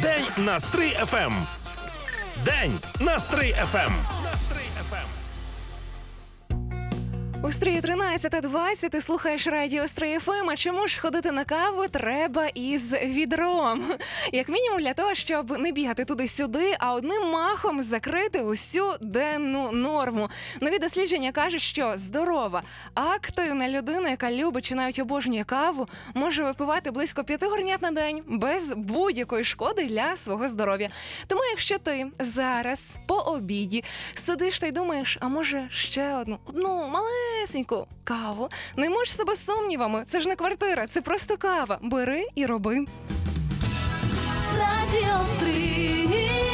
День на Стрий ФМ. День на Стрий ФМ. У Стрії 13:20 ти слухаєш радіо Стрий ФМ, а чому ж ходити на каву треба із відром? Як мінімум для того, щоб не бігати туди-сюди, а одним махом закрити усю денну норму. Нові дослідження кажуть, що здорова, активна людина, яка любить чи навіть обожнює каву, може випивати близько 5 горнят на день без будь-якої шкоди для свого здоров'я. Тому якщо ти зараз по обіді сидиш та й думаєш, а може ще одну малесеньку каву, не муч себе сумнівами, це ж не квартира, це просто кава. Бери і роби. Радіо Стрий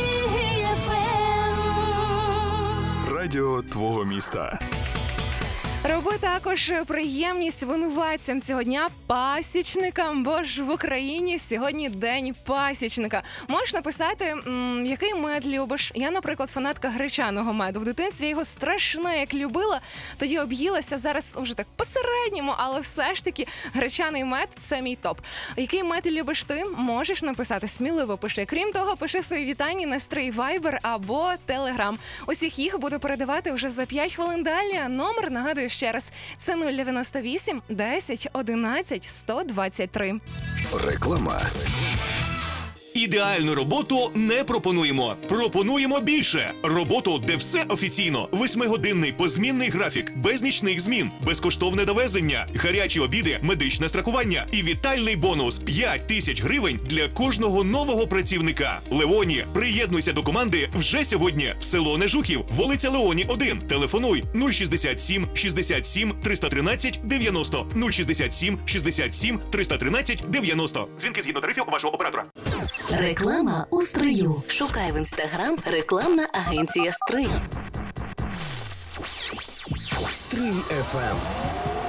ФМ. Радіо твого міста. Роби також приємність винуватцям цього дня – пасічникам, бо ж в Україні сьогодні День пасічника. Можеш написати, який мед любиш. Я, наприклад, фанатка гречаного меду. В дитинстві я його страшно як любила, тоді об'їлася, зараз вже так по-середньому, але все ж таки гречаний мед – це мій топ. Який мед любиш ти? Можеш написати, сміливо пиши. Крім того, пиши свої вітання на Стрий Вайбер або Телеграм. Усіх їх буду передавати вже за 5 хвилин далі. Номер, нагадую ще раз, це 098 10 11 123. Реклама. Ідеальну роботу не пропонуємо. Пропонуємо більше. Роботу, де все офіційно. 8-годинний позмінний графік, без нічних змін, безкоштовне довезення, гарячі обіди, медичне страхування і вітальний бонус – 5 тисяч гривень для кожного нового працівника. Леоні, приєднуйся до команди вже сьогодні. Село Нежухів, вулиця Леоні, 1. Телефонуй 067 67 313 90 067 67 313 90. Дзвінки згідно тарифів вашого оператора. Реклама у Стрию. Шукай в Інстаграм рекламна агенція Стрий. Стрий ФМ.